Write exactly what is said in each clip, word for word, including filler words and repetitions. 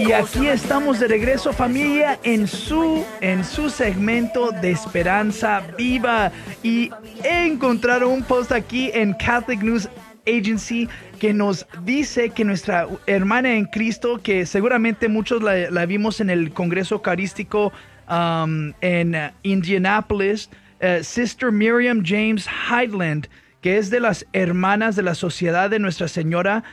Y aquí estamos de regreso, familia, en su, en su segmento de Esperanza Viva. Y he encontrado un post aquí en Catholic News Agency que nos dice que nuestra hermana en Cristo, que seguramente muchos la, la vimos en el Congreso Eucarístico um, en uh, Indianapolis, uh, Sister Miriam James Heidland, que es de las hermanas de la Sociedad de Nuestra Señora,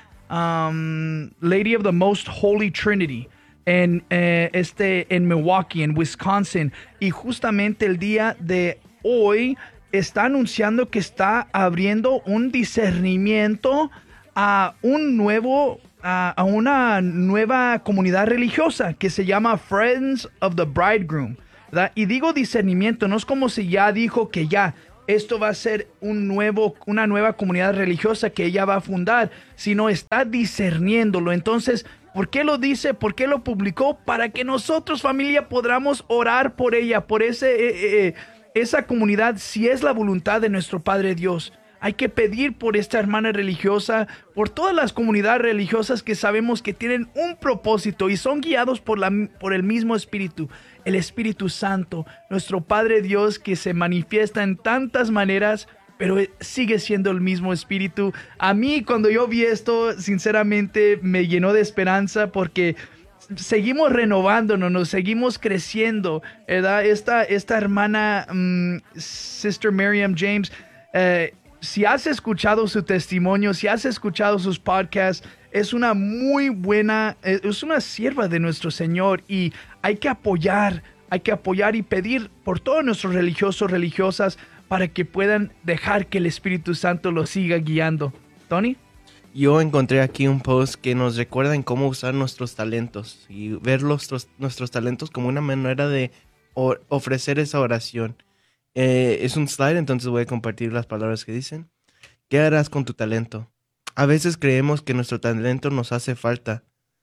um, Lady of the Most Holy Trinity, en, eh, este, en Milwaukee, en Wisconsin. Y justamente el día de hoy está anunciando que está abriendo un discernimiento a un nuevo, a, a una nueva comunidad religiosa que se llama Friends of the Bridegroom, ¿verdad? Y digo discernimiento, no es como si ya dijo que ya esto va a ser un nuevo, una nueva comunidad religiosa que ella va a fundar, sino está discerniéndolo. Entonces, ¿por qué lo dice? ¿Por qué lo publicó? Para que nosotros, familia, podamos orar por ella, por ese, eh, eh, esa comunidad, si es la voluntad de nuestro Padre Dios. Hay que pedir por esta hermana religiosa, por todas las comunidades religiosas que sabemos que tienen un propósito y son guiados por, la, por el mismo Espíritu, el Espíritu Santo, nuestro Padre Dios, que se manifiesta en tantas maneras, pero sigue siendo el mismo Espíritu. A mí, cuando yo vi esto, sinceramente me llenó de esperanza, porque seguimos renovándonos, nos seguimos creciendo, ¿verdad? Esta, esta hermana, um, Sister Miriam James, eh, si has escuchado su testimonio, si has escuchado sus podcasts, es una muy buena, es una sierva de nuestro Señor, y hay que apoyar, hay que apoyar y pedir por todos nuestros religiosos, religiosas, para que puedan dejar que el Espíritu Santo los siga guiando. ¿Tony? Yo encontré aquí un post que nos recuerda en cómo usar nuestros talentos y ver nuestros, nuestros talentos como una manera de ofrecer esa oración. Eh, es un slide, entonces voy a compartir las palabras que dicen. ¿Qué harás con tu talento? A veces creemos que nuestro talento nos hace falta,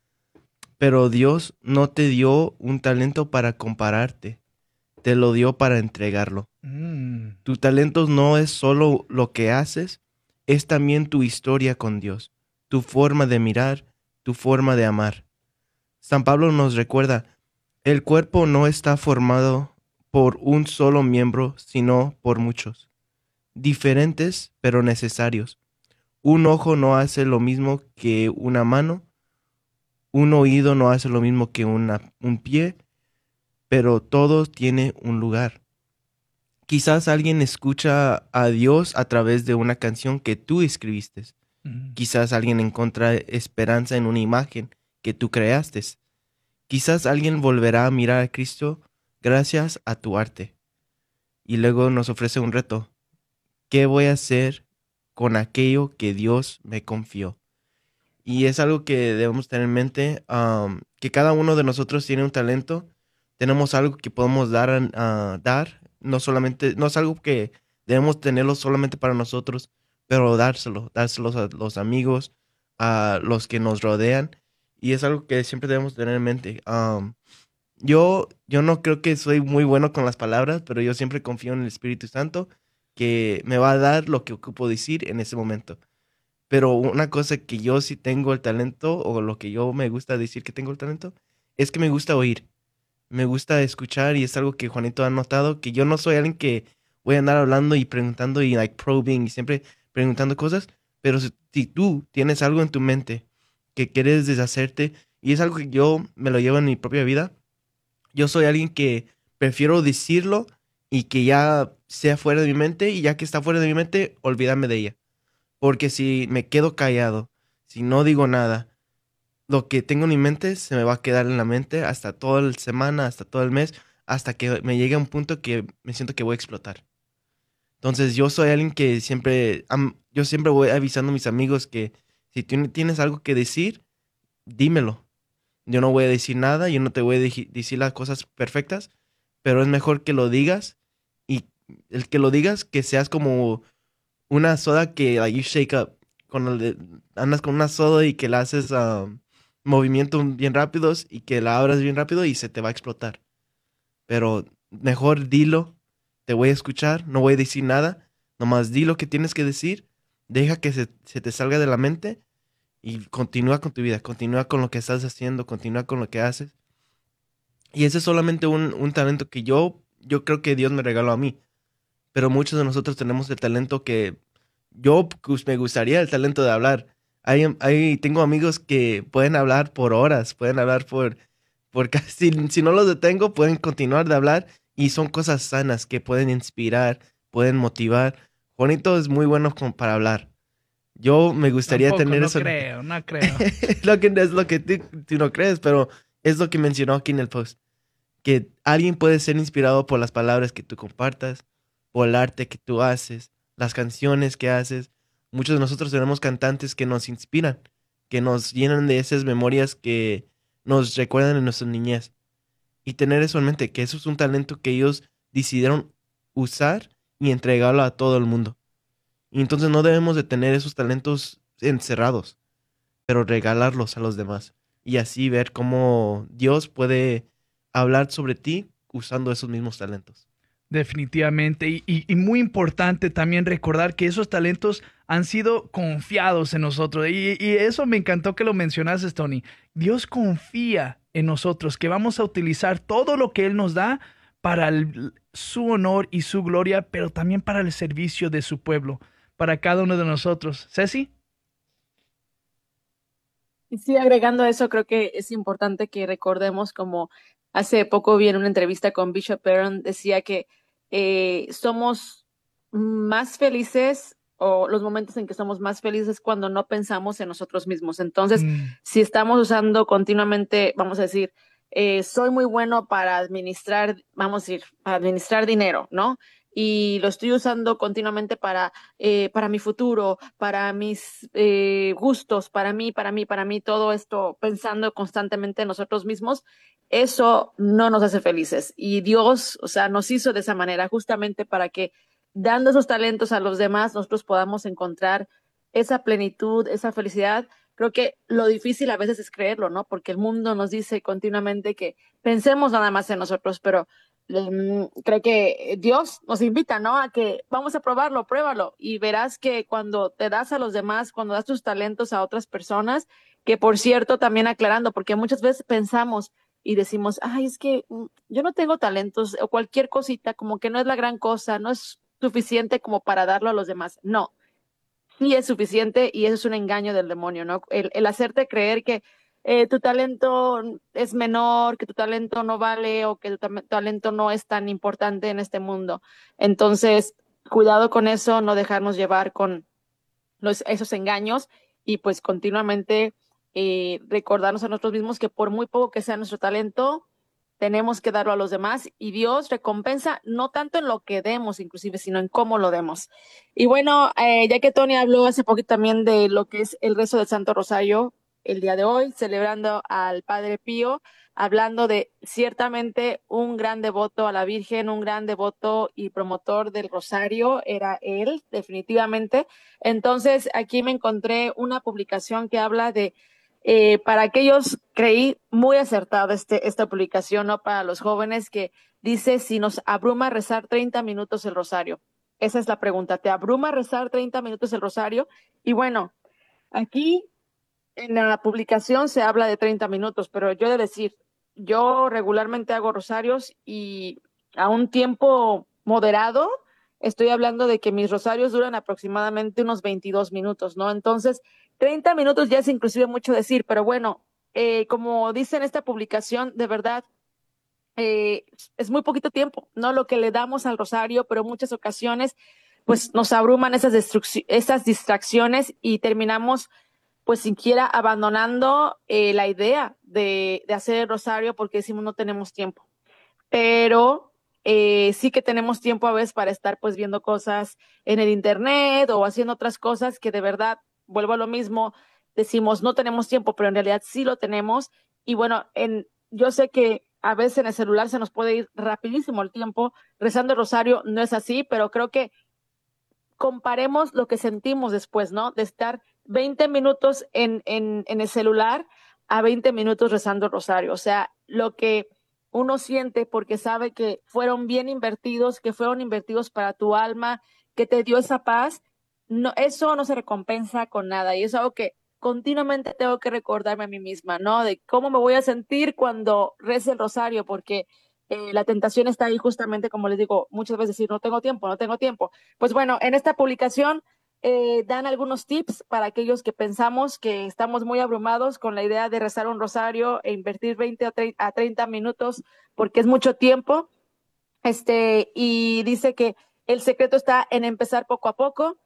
pero Dios no te dio un talento para compararte, te lo dio para entregarlo. Mm. Tu talento no es solo lo que haces, es también tu historia con Dios, tu forma de mirar, tu forma de amar. San Pablo nos recuerda, el cuerpo no está formado por un solo miembro, sino por muchos, diferentes pero necesarios. Un ojo no hace lo mismo que una mano, un oído no hace lo mismo que una, un pie, pero todo tiene un lugar. Quizás alguien escucha a Dios a través de una canción que tú escribiste. Mm. Quizás alguien encuentra esperanza en una imagen que tú creaste. Quizás alguien volverá a mirar a Cristo gracias a tu arte. Y luego nos ofrece un reto. ¿Qué voy a hacer con aquello que Dios me confió? Y es algo que debemos tener en mente, um, que cada uno de nosotros tiene un talento. Tenemos algo que podemos dar, uh, dar. No solamente, no es algo que debemos tenerlo solamente para nosotros, pero dárselo, dárselos a los amigos, a los que nos rodean. Y es algo que siempre debemos tener en mente. Um, Yo, yo no creo que soy muy bueno con las palabras, pero yo siempre confío en el Espíritu Santo, que me va a dar lo que ocupo decir en ese momento. Pero una cosa que yo sí tengo el talento, o lo que yo me gusta decir que tengo el talento, es que me gusta oír. Me gusta escuchar, y es algo que Juanito ha notado, que yo no soy alguien que voy a andar hablando y preguntando y like probing y siempre preguntando cosas, pero si, si tú tienes algo en tu mente que quieres deshacerte, y es algo que yo me lo llevo en mi propia vida, yo soy alguien que prefiero decirlo y que ya sea fuera de mi mente, y ya que está fuera de mi mente, olvídame de ella. Porque si me quedo callado, si no digo nada, lo que tengo en mi mente se me va a quedar en la mente hasta toda la semana, hasta todo el mes, hasta que me llegue a un punto que me siento que voy a explotar. Entonces yo soy alguien que siempre, um, yo siempre voy avisando a mis amigos que si tú tienes algo que decir, dímelo. Yo no voy a decir nada, yo no te voy a de- decir las cosas perfectas, pero es mejor que lo digas, y el que lo digas, que seas como una soda que like, you shake up. Cuando le- andas con una soda y que la haces um, movimientos bien rápidos y que la abras bien rápido y se te va a explotar. Pero mejor dilo, te voy a escuchar, no voy a decir nada, nomás di lo que tienes que decir, deja que se, se te salga de la mente y continúa con tu vida, continúa con lo que estás haciendo, continúa con lo que haces. Y ese es solamente un, un talento que yo, yo creo que Dios me regaló a mí. Pero muchos de nosotros tenemos el talento que yo pues, me gustaría el talento de hablar. Hay, hay, tengo amigos que pueden hablar por horas, pueden hablar por, por casi, si no los detengo, pueden continuar de hablar y son cosas sanas que pueden inspirar, pueden motivar. Juanito es muy bueno con- para hablar. Yo me gustaría Tampoco, tener no eso. creo, no creo. Lo que es lo que tú, tú no crees, pero es lo que mencionó aquí en el post. Que alguien puede ser inspirado por las palabras que tú compartas, por el arte que tú haces, las canciones que haces. Muchos de nosotros tenemos cantantes que nos inspiran, que nos llenan de esas memorias que nos recuerdan en nuestra niñez. Y tener eso en mente, que eso es un talento que ellos decidieron usar y entregarlo a todo el mundo. Y entonces no debemos de tener esos talentos encerrados, pero regalarlos a los demás. Y así ver cómo Dios puede hablar sobre ti usando esos mismos talentos. Definitivamente. Y, y- y muy importante también recordar que esos talentos han sido confiados en nosotros. Y, y eso me encantó que lo mencionases, Tony. Dios confía en nosotros, que vamos a utilizar todo lo que Él nos da para el- su honor y su gloria, pero también para el servicio de su pueblo, para cada uno de nosotros. Ceci. Y sí, agregando a eso, creo que es importante que recordemos, como hace poco vi en una entrevista con Bishop Aaron, decía que eh, somos más felices, o los momentos en que somos más felices cuando no pensamos en nosotros mismos. Entonces, Mm, si estamos usando continuamente, vamos a decir, eh, soy muy bueno para administrar, vamos a decir, para administrar dinero, ¿no? Y lo estoy usando continuamente para eh, para mi futuro, para mis eh, gustos, para mí, para mí, para mí, todo esto pensando constantemente en nosotros mismos, eso no nos hace felices. Y Dios, o sea, nos hizo de esa manera justamente para que dando esos talentos a los demás, nosotros podamos encontrar esa plenitud, esa felicidad. Creo que lo difícil a veces es creerlo, ¿no? Porque el mundo nos dice continuamente que pensemos nada más en nosotros, pero um, creo que Dios nos invita, ¿no? A que vamos a probarlo, pruébalo y verás que cuando te das a los demás, cuando das tus talentos a otras personas, que por cierto, también aclarando, porque muchas veces pensamos y decimos, ay, es que mm, yo no tengo talentos o cualquier cosita, como que no es la gran cosa, no es suficiente como para darlo a los demás. No, sí es suficiente y eso es un engaño del demonio, ¿no? El, el hacerte creer que eh, tu talento es menor, que tu talento no vale o que tu ta- talento no es tan importante en este mundo. Entonces, cuidado con eso, no dejarnos llevar con los, esos engaños y pues continuamente eh, recordarnos a nosotros mismos que por muy poco que sea nuestro talento, tenemos que darlo a los demás y Dios recompensa no tanto en lo que demos, inclusive, sino en cómo lo demos. Y bueno, eh, ya que Tony habló hace poquito también de lo que es el rezo del Santo Rosario, el día de hoy, celebrando al Padre Pío, hablando de ciertamente un gran devoto a la Virgen, un gran devoto y promotor del Rosario, era él, definitivamente. Entonces, aquí me encontré una publicación que habla de eh, para aquellos, creí muy acertada este, esta publicación, ¿no? Para los jóvenes que dice si nos abruma rezar treinta minutos el rosario. Esa es la pregunta. ¿Te abruma rezar treinta minutos el rosario? Y bueno, aquí en la publicación se habla de treinta minutos, pero yo he de decir, yo regularmente hago rosarios y a un tiempo moderado, estoy hablando de que mis rosarios duran aproximadamente unos veintidós minutos, ¿no? Entonces, treinta minutos ya es inclusive mucho decir, pero bueno, eh, como dice en esta publicación, de verdad, eh, es muy poquito tiempo, ¿no? Lo que le damos al rosario, pero en muchas ocasiones, pues nos abruman esas, esas distracciones y terminamos pues siquiera abandonando eh, la idea de, de, hacer el rosario porque decimos no tenemos tiempo. Pero eh, sí que tenemos tiempo a veces para estar pues viendo cosas en el internet o haciendo otras cosas que de verdad, vuelvo a lo mismo, decimos no tenemos tiempo, pero en realidad sí lo tenemos. Y bueno, en, yo sé que a veces en el celular se nos puede ir rapidísimo el tiempo rezando el rosario, no es así, pero creo que comparemos lo que sentimos después, ¿no? De estar veinte minutos en, en, en el celular a veinte minutos rezando el rosario. O sea, lo que uno siente porque sabe que fueron bien invertidos, que fueron invertidos para tu alma, que te dio esa paz, no, eso no se recompensa con nada. Y es algo que continuamente tengo que recordarme a mí misma, ¿no? De cómo me voy a sentir cuando rece el rosario, porque eh, la tentación está ahí justamente, como les digo, muchas veces decir, no tengo tiempo, no tengo tiempo. Pues bueno, en esta publicación eh, dan algunos tips para aquellos que pensamos que estamos muy abrumados con la idea de rezar un rosario e invertir veinte a treinta minutos porque es mucho tiempo. Este, y dice que el secreto está en empezar poco a poco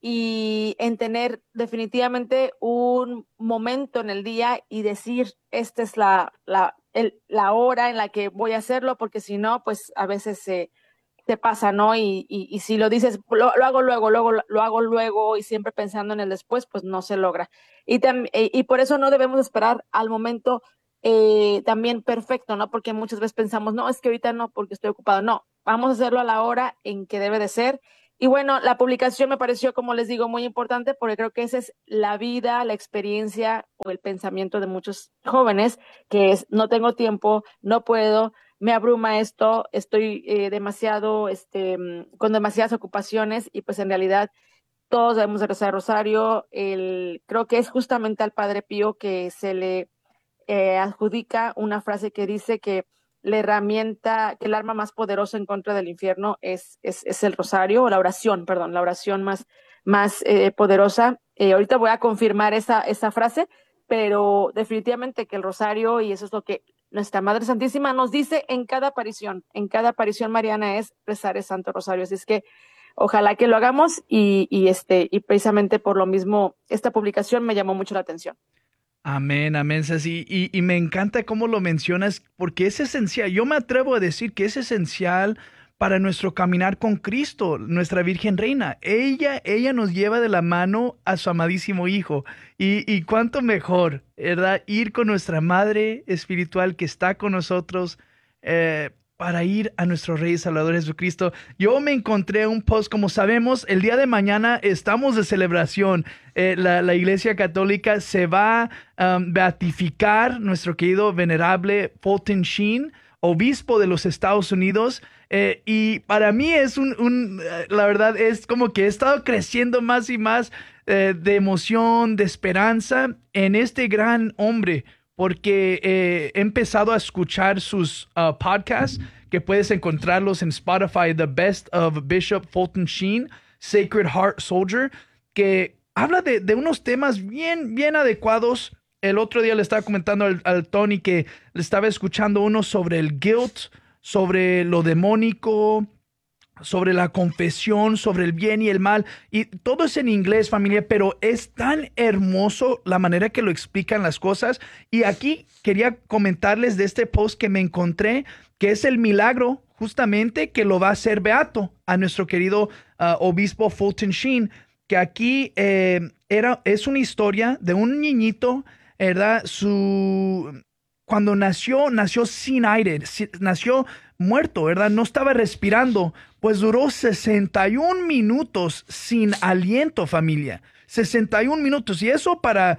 y en tener definitivamente un momento en el día y decir, esta es la, la, el, la hora en la que voy a hacerlo, porque si no, pues a veces se, se pasa, ¿no? Y, y, y si lo dices, lo, lo hago luego, luego, lo hago luego y siempre pensando en el después, pues no se logra. Y, tam, y, y por eso no debemos esperar al momento eh, también perfecto, ¿no? Porque muchas veces pensamos, no, es que ahorita no, porque estoy ocupado. No, vamos a hacerlo a la hora en que debe de ser. Y bueno, la publicación me pareció, como les digo, muy importante porque creo que esa es la vida, la experiencia o el pensamiento de muchos jóvenes, que es, no tengo tiempo, no puedo, me abruma esto, estoy eh, demasiado, este, con demasiadas ocupaciones y pues en realidad todos debemos de rezar rosario. El, creo que es justamente al Padre Pío que se le eh, adjudica una frase que dice que la herramienta, que el arma más poderosa en contra del infierno es, es, es el rosario, o la oración, perdón, la oración más, más eh, poderosa. Eh, ahorita voy a confirmar esa, esa frase, pero definitivamente que el rosario, y eso es lo que nuestra Madre Santísima nos dice en cada aparición, en cada aparición mariana es rezar el Santo Rosario. Así es que ojalá que lo hagamos y, y, este, y precisamente por lo mismo esta publicación me llamó mucho la atención. Amén, amén, Ceci. Y, y me encanta cómo lo mencionas, porque es esencial. Yo me atrevo a decir que es esencial para nuestro caminar con Cristo, nuestra Virgen Reina. Ella, ella nos lleva de la mano a su amadísimo Hijo. Y, y cuánto mejor, ¿verdad? Ir con nuestra Madre Espiritual que está con nosotros, eh, para ir a nuestro Rey y Salvador Jesucristo. Yo me encontré un post, como sabemos, el día de mañana estamos de celebración. Eh, la, la Iglesia Católica se va a um, beatificar nuestro querido venerable Fulton Sheen, obispo de los Estados Unidos. Eh, y para mí es un, un, la verdad es como que he estado creciendo más y más eh, de emoción, de esperanza en este gran hombre, porque eh, he empezado a escuchar sus uh, podcasts, que puedes encontrarlos en Spotify, The Best of Bishop Fulton Sheen, Sacred Heart Soldier, que habla de, de unos temas bien, bien adecuados. El otro día le estaba comentando al, al Tony que le estaba escuchando uno sobre el guilt, sobre lo demónico, sobre la confesión, sobre el bien y el mal, y todo es en inglés, familia, pero es tan hermoso la manera que lo explican las cosas. Y aquí quería comentarles de este post que me encontré, que es el milagro justamente que lo va a hacer beato a nuestro querido uh, obispo Fulton Sheen, que aquí eh, era, es una historia de un niñito, ¿verdad? Su... Cuando nació, nació sin aire, nació muerto, ¿verdad? No estaba respirando, pues duró sesenta y un minutos sin aliento, familia. sesenta y un minutos. Y eso para,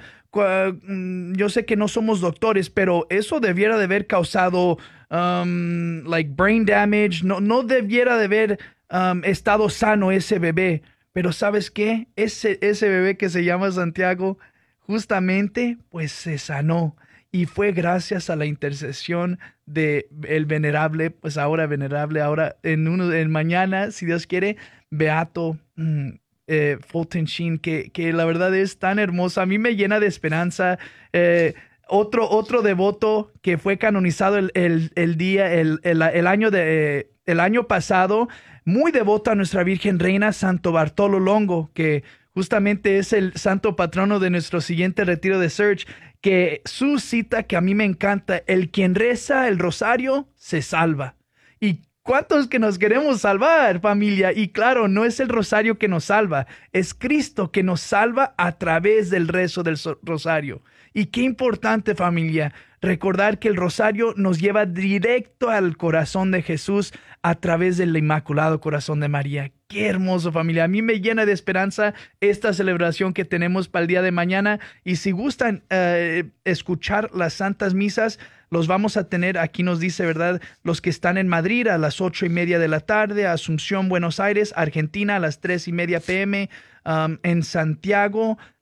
uh, yo sé que no somos doctores, pero eso debiera de haber causado, um, like, brain damage. No, no debiera de haber um, estado sano ese bebé. Pero ¿sabes qué? Ese, ese bebé que se llama Santiago, justamente, pues se sanó. Y fue gracias a la intercesión de el venerable, pues ahora venerable, ahora en uno, en mañana, si Dios quiere, beato mm, eh, Fulton Sheen, que, que la verdad es tan hermosa. A mí me llena de esperanza. Eh, otro, otro devoto que fue canonizado el, el, el día, el, el, el año de, eh, el año pasado, muy devoto a nuestra Virgen Reina, Santo Bartolo Longo, que justamente es el santo patrono de nuestro siguiente retiro de Search, que su cita que a mí me encanta: el quien reza el rosario se salva. ¿Y cuántos que nos queremos salvar, familia? Y claro, no es el rosario que nos salva, es Cristo que nos salva a través del rezo del rosario. Y qué importante, familia, recordar que el rosario nos lleva directo al corazón de Jesús a través del Inmaculado Corazón de María. Qué hermoso, familia. A mí me llena de esperanza esta celebración que tenemos para el día de mañana. Y si gustan uh, escuchar las santas misas, los vamos a tener, aquí nos dice, ¿verdad? Los que están en Madrid a las ocho y media de la tarde, Asunción, Buenos Aires, Argentina a las tres y media p m, um, en Santiago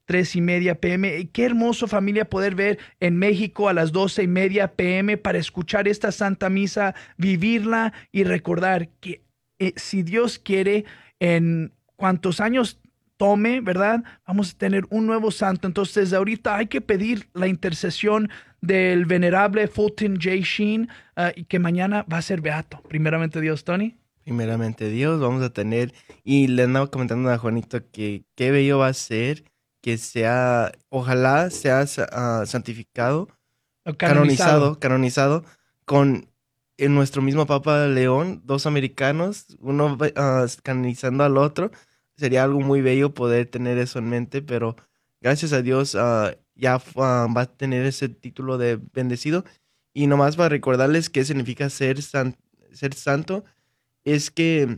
tres y media p m. Qué hermoso, familia, poder ver en México a las doce y media p m para escuchar esta Santa Misa, vivirla y recordar que eh, si Dios quiere, en cuantos años tome, ¿verdad? Vamos a tener un nuevo santo. Entonces, desde ahorita hay que pedir la intercesión del venerable Fulton J. Sheen, uh, y que mañana va a ser beato. Primeramente Dios, Tony. Primeramente Dios, vamos a tener, y le andaba comentando a Juanito que qué bello va a ser que sea, ojalá sea uh, santificado, O canonizado, canonizado con en nuestro mismo Papa León, dos americanos, uno uh, canonizando al otro. Sería algo muy bello poder tener eso en mente, pero gracias a Dios uh, ya uh, va a tener ese título de bendecido. Y nomás para recordarles qué significa ser, san, ser santo, es que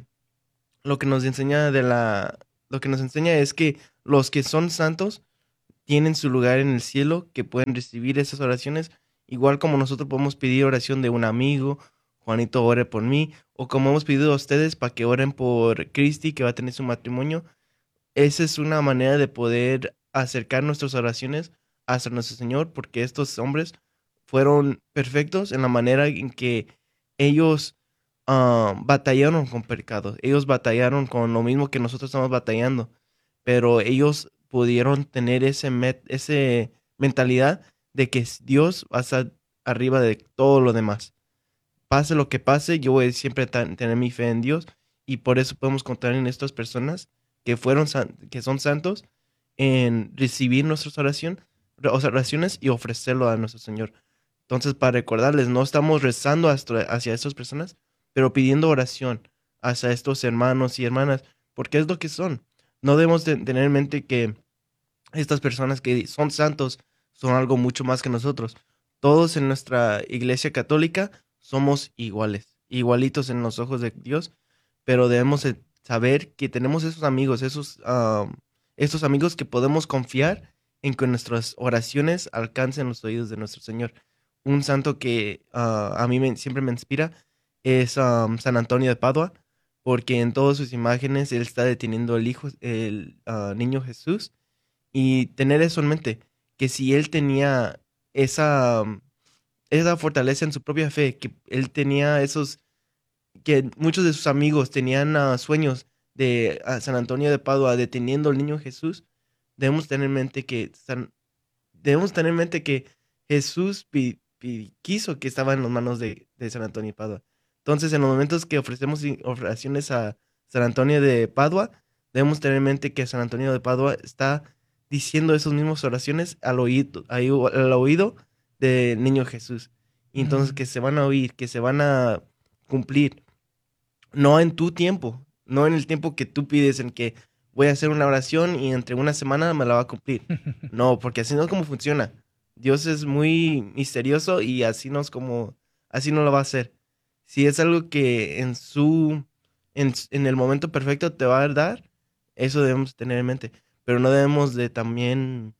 lo que nos enseña de la, lo que nos enseña es que los que son santos tienen su lugar en el cielo, que pueden recibir esas oraciones, igual como nosotros podemos pedir oración de un amigo, Juanito ore por mí, o como hemos pedido a ustedes para que oren por Cristi, que va a tener su matrimonio. Esa es una manera de poder acercar nuestras oraciones hacia nuestro Señor, porque estos hombres fueron perfectos en la manera en que ellos uh, batallaron con pecados, ellos batallaron con lo mismo que nosotros estamos batallando, pero ellos pudieron tener ese, met ese mentalidad de que Dios va a estar arriba de todo lo demás. Pase lo que pase, yo voy a siempre tener mi fe en Dios, y por eso podemos contar en estas personas que fueron que son santos en recibir nuestras oración, oraciones y ofrecerlo a nuestro Señor. Entonces, para recordarles, no estamos rezando hasta, hacia estas personas, pero pidiendo oración hacia estos hermanos y hermanas, porque es lo que son. No debemos de tener en mente que estas personas que son santos son algo mucho más que nosotros. Todos en nuestra iglesia católica somos iguales, igualitos en los ojos de Dios, pero debemos saber que tenemos esos amigos, esos, um, esos amigos que podemos confiar en que nuestras oraciones alcancen los oídos de nuestro Señor. Un santo que uh, a mí me, siempre me inspira es um, San Antonio de Padua, porque en todas sus imágenes él está deteniendo el hijo, el uh, niño Jesús, y tener eso en mente, que si él tenía esa, um, esa fortaleza en su propia fe, que él tenía esos, que muchos de sus amigos tenían uh, sueños de uh, San Antonio de Padua deteniendo al niño Jesús, debemos tener en mente que, San, debemos tener en mente que Jesús pi, pi, quiso que estaba en las manos de, de San Antonio de Padua. Entonces, en los momentos que ofrecemos oraciones a San Antonio de Padua, debemos tener en mente que San Antonio de Padua está diciendo esas mismas oraciones al oído, al oído del niño Jesús. Y entonces mm. que se van a oír, que se van a cumplir, no en tu tiempo, no en el tiempo que tú pides, en que voy a hacer una oración y entre una semana me la va a cumplir. No, porque así no es como funciona. Dios es muy misterioso y así no es como, así no lo va a hacer. Si es algo que en su, en, en el momento perfecto te va a dar, eso debemos tener en mente. Pero no debemos de también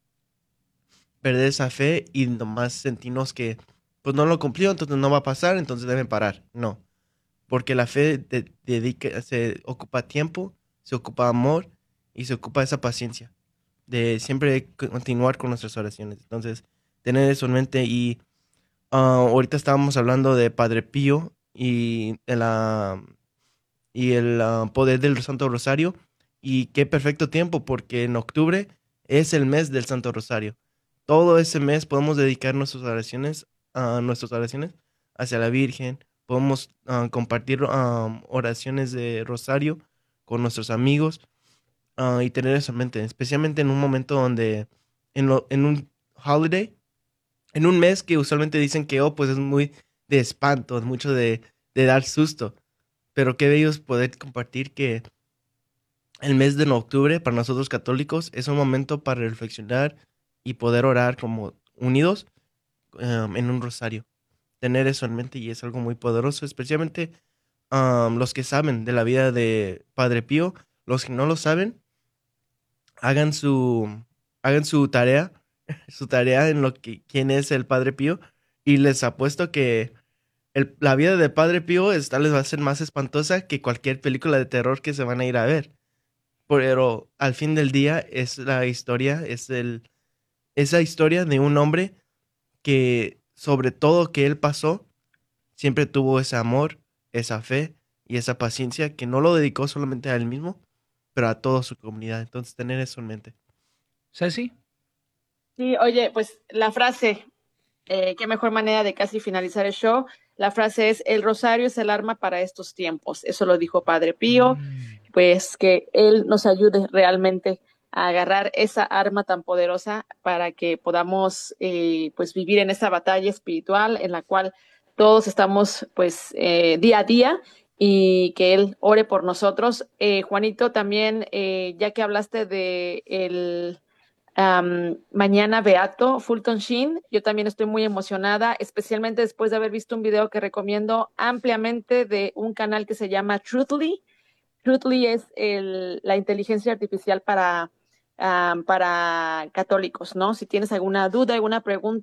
perder esa fe y nomás sentirnos que pues no lo cumplió, entonces no va a pasar, entonces deben parar. No, porque la fe de, dedica, se ocupa tiempo, se ocupa amor y se ocupa esa paciencia de siempre continuar con nuestras oraciones. Entonces, tener eso en mente. Y uh, ahorita estábamos hablando de Padre Pío y el, uh, y el uh, poder del Santo Rosario. Y qué perfecto tiempo, porque en octubre es el mes del Santo Rosario. Todo ese mes podemos dedicar nuestras oraciones, uh, nuestras oraciones hacia la Virgen. Podemos uh, compartir uh, oraciones de Rosario con nuestros amigos uh, y tener eso en mente, especialmente en un momento donde, en, lo, en un holiday, en un mes que usualmente dicen que, oh, pues es muy de espanto, es mucho de, de dar susto. Pero qué bello es poder compartir que el mes de octubre para nosotros católicos es un momento para reflexionar y poder orar como unidos um, en un rosario. Tener eso en mente y es algo muy poderoso, especialmente um, los que saben de la vida de Padre Pío. Los que no lo saben, hagan su, hagan su tarea, su tarea en lo que quién es el Padre Pío, y les apuesto que el, la vida de Padre Pío esta les va a ser más espantosa que cualquier película de terror que se van a ir a ver. pero al fin del día es la historia, es el, esa historia de un hombre que sobre todo que él pasó, siempre tuvo ese amor, esa fe y esa paciencia que no lo dedicó solamente a él mismo, pero a toda su comunidad. Entonces, tener eso en mente. Ceci. Sí, oye, pues la frase, eh, qué mejor manera de casi finalizar el show. La frase es, el rosario es el arma para estos tiempos. Eso lo dijo Padre Pío, Mm. pues que Él nos ayude realmente a agarrar esa arma tan poderosa para que podamos eh, pues vivir en esa batalla espiritual en la cual todos estamos pues eh, día a día y que Él ore por nosotros. Eh, Juanito, también, eh, ya que hablaste de el Um, mañana Beato Fulton Sheen, yo también estoy muy emocionada, especialmente después de haber visto un video que recomiendo ampliamente de un canal que se llama Truthly. Truthly es el, la inteligencia artificial para, um, para católicos, ¿no? Si tienes alguna duda, alguna pregunta,